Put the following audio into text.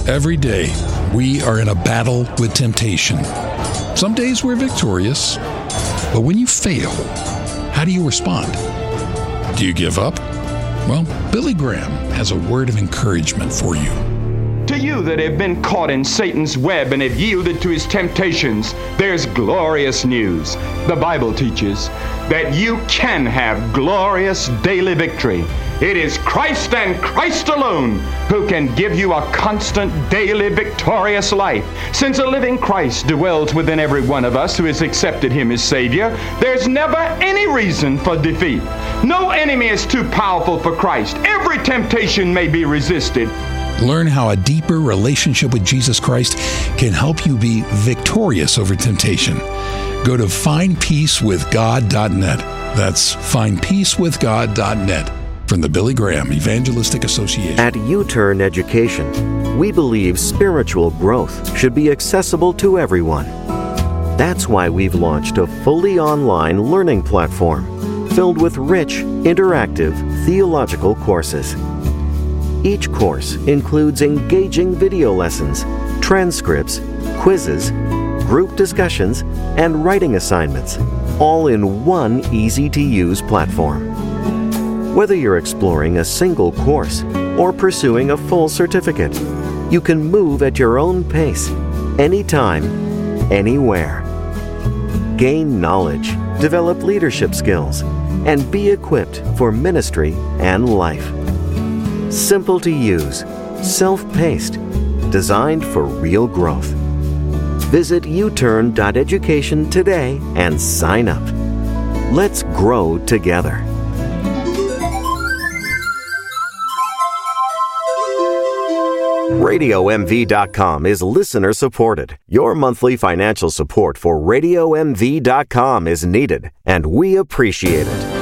Every day, we are in a battle with temptation. Some days we're victorious, but when you fail, how do you respond? Do you give up? Well, Billy Graham has a word of encouragement for you. To you that have been caught in Satan's web and have yielded to his temptations, there's glorious news. The Bible teaches that you can have glorious daily victory. It is Christ and Christ alone who can give you a constant daily victorious life. Since a living Christ dwells within every one of us who has accepted him as Savior, there's never any reason for defeat. No enemy is too powerful for Christ. Every temptation may be resisted. Learn how a deeper relationship with Jesus Christ can help you be victorious over temptation. Go to findpeacewithgod.net. That's findpeacewithgod.net. From the Billy Graham Evangelistic Association. At U-Turn Education, we believe spiritual growth should be accessible to everyone. That's why we've launched a fully online learning platform filled with rich, interactive theological courses. Each course includes engaging video lessons, transcripts, quizzes, group discussions, and writing assignments, all in one easy-to-use platform. Whether you're exploring a single course or pursuing a full certificate, you can move at your own pace, anytime, anywhere. Gain knowledge, develop leadership skills, and be equipped for ministry and life. Simple to use, self-paced, designed for real growth. Visit uturn.education today and sign up. Let's grow together. RadioMV.com is listener supported. Your monthly financial support for RadioMV.com is needed, and we appreciate it.